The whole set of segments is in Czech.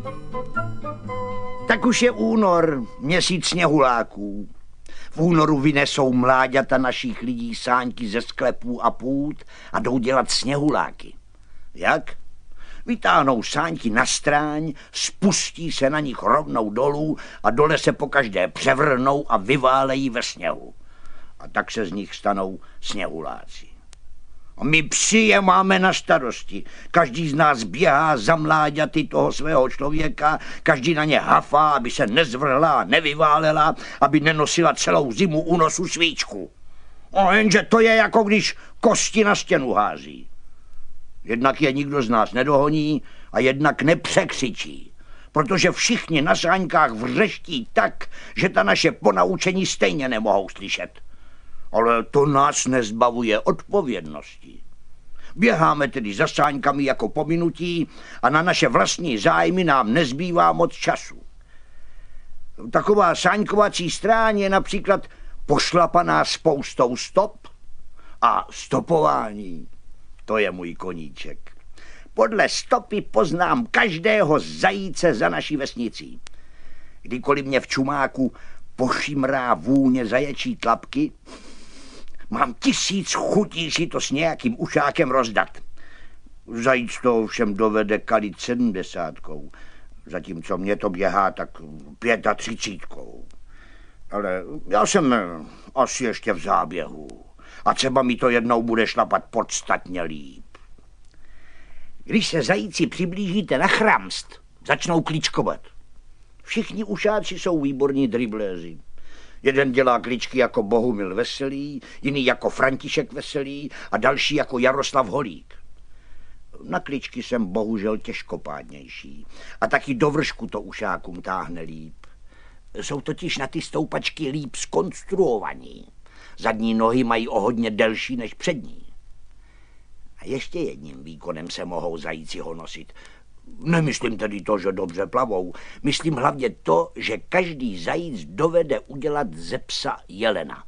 Tak už je únor, měsíc sněhuláků. V únoru vynesou mláďata našich lidí sáňky ze sklepů a půd a jdou dělat sněhuláky. Jak? Vytáhnou sáňky na stráň, spustí se na nich rovnou dolů a dole se pokaždé převrhnou a vyválejí ve sněhu. A tak se z nich stanou sněhuláci. A my psi je máme na starosti. Každý z nás běhá za mláďaty toho svého člověka, každý na ně hafá, aby se nezvrhla a nevyválela, aby nenosila celou zimu u nosu svíčku. A jenže to je jako když kosti na stěnu hází. Jednak je nikdo z nás nedohoní a jednak nepřekřičí, protože všichni na sáňkách vřeští tak, že ta naše ponaučení stejně nemohou slyšet. Ale to nás nezbavuje odpovědnosti. Běháme tedy za sáňkami jako pominutí a na naše vlastní zájmy nám nezbývá moc času. Taková sáňkovací stráň je například pošlapaná spoustou stop a stopování. To je můj koníček. Podle stopy poznám každého zajíce za naší vesnicí. Kdykoliv mě v čumáku pošimrá vůně zaječí tlapky, mám 1000 chutí si to s nějakým ušákem rozdat. Zajíc to ovšem dovede kalit 70, zatímco mě to běhá tak 35. Ale já jsem asi ještě v záběhu a třeba mi to jednou bude šlapat podstatně líp. Když se zajíci přiblížíte na chramst, začnou kličkovat. Všichni ušáci jsou výborní dribléři. Jeden dělá kličky jako Bohumil Veselý, jiný jako František Veselý a další jako Jaroslav Holík. Na kličky jsem bohužel těžkopádnější a taky do vršku to ušákům táhne líp. Jsou totiž na ty stoupačky líp zkonstruovaní. Zadní nohy mají o hodně delší než přední. A ještě jedním výkonem se mohou zajíci honosit. Nemyslím tedy to, že dobře plavou. Myslím hlavně to, že každý zajíc dovede udělat ze psa jelena.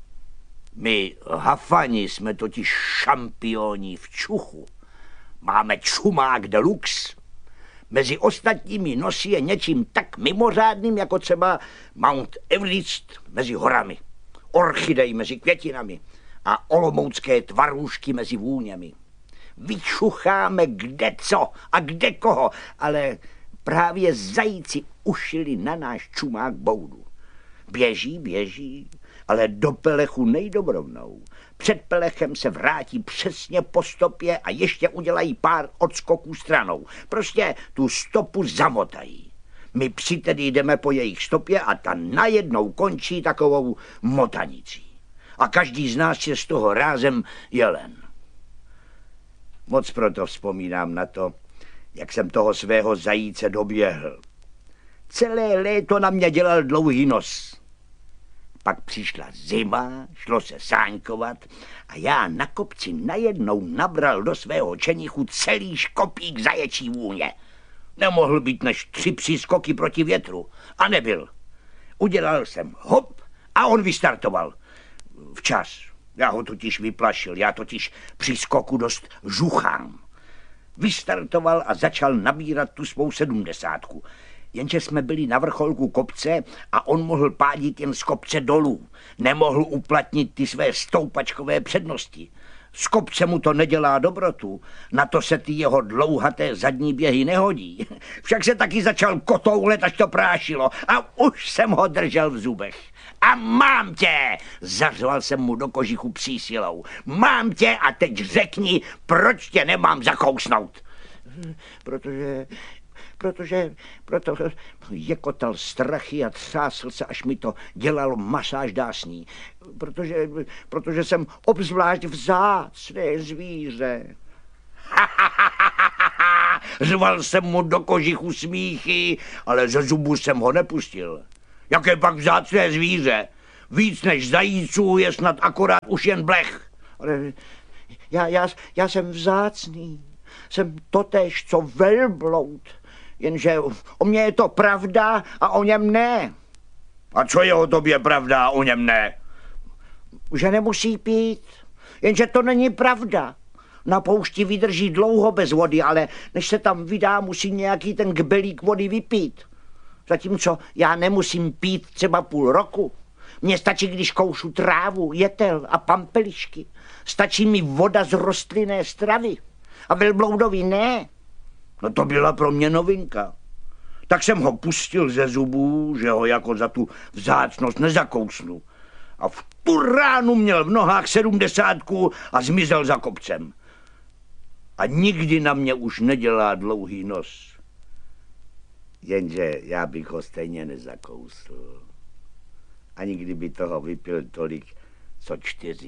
My hafani jsme totiž šampioni v čuchu. Máme čumák deluxe. Mezi ostatními nosy je něčím tak mimořádným, jako třeba Mount Everest mezi horami, orchidej mezi květinami a olomoucké tvarůžky mezi vůněmi. Vyčucháme kde co a kde koho, ale právě zajíci ušili na náš čumák boudu. Běží, ale do pelechu nejdou rovnou. Před pelechem se vrátí přesně po stopě a ještě udělají pár odskoků stranou. Prostě tu stopu zamotají. My psi tedy jdeme po jejich stopě a ta najednou končí takovou motanicí. A každý z nás je z toho rázem jelen. Moc proto vzpomínám na to, jak jsem toho svého zajíce doběhl. Celé léto na mě dělal dlouhý nos. Pak přišla zima, šlo se sáňkovat a já na kopci najednou nabral do svého čenichu celý škopík zaječí vůně. Nemohl být než 3 přískoky proti větru. A nebyl. Udělal jsem hop a on vystartoval. Včas. Já ho totiž vyplašil, já totiž při skoku dost žuchám. Vystartoval a začal nabírat tu svou 70. Jenže jsme byli na vrcholku kopce a on mohl pádit jen z kopce dolů. Nemohl uplatnit ty své stoupačkové přednosti. Z kopce mu to nedělá dobrotu, na to se ty jeho dlouhaté zadní běhy nehodí. Však se taky začal kotoulet, až to prášilo a už jsem ho držel v zubech. A mám tě, zařval jsem mu do kožichu psí silou. Mám tě a teď řekni, proč tě nemám zakousnout. Protože jekotal strachy a třásl se, až mi to dělalo masáž dásní. Protože jsem obzvlášť vzácné zvíře. Řval jsem mu do kožichu smíchy, ale ze zubu jsem ho nepustil. Jaké pak vzácné zvíře? Víc než zajíců je snad akorát už jen blech. Ale já jsem vzácný. Jsem totéž, co velbloud. Jenže o mně je to pravda a o něm ne. A co je o tobě pravda a o něm ne? Že nemusí pít. Jenže to není pravda. Na poušti vydrží dlouho bez vody, ale než se tam vydá, musí nějaký ten kbelík vody vypít. Zatímco já nemusím pít třeba půl roku. Mně stačí, když koušu trávu, jetel a pampelišky. Stačí mi voda z rostlinné stravy. A velbloudovi ne. No to byla pro mě novinka. Tak jsem ho pustil ze zubů, že ho jako za tu vzácnost nezakousnu. A v tu ránu měl v nohách 70 a zmizel za kopcem. A nikdy na mě už nedělá dlouhý nos. Jenže já bych ho stejně nezakousl. Ani kdyby toho vypil tolik, co 4.